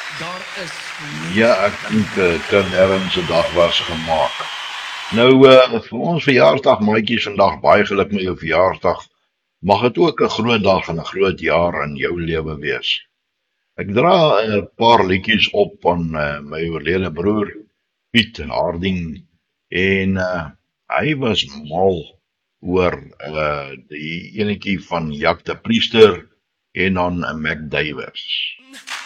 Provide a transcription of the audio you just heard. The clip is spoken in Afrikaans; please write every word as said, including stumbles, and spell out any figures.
Daar is Ja, niks. ek dink uh, Tim Erns se dag was gemaak. Nou uh, vir ons verjaarsdag maatjies vandag, baie geluk met jou verjaarsdag. Mag dit ook 'n groot dag en 'n groot jaar in jou lewe wees. Ek dra 'n uh, paar liedjies op van uh, my oorlede broer Piet en Harding en uh, hy was mal oor uh, die enetjie van Jak de Priester en dan 'n Mac Davis.